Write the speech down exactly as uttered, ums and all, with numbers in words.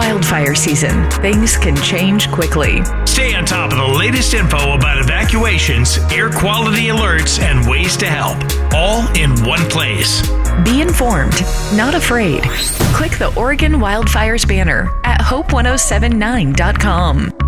wildfire season. Things can change quickly. Stay on top of the latest info about evacuations, air quality alerts, and ways to help. All in one place. Be informed, not afraid. Click the Oregon Wildfires banner at hope ten seventy-nine dot com.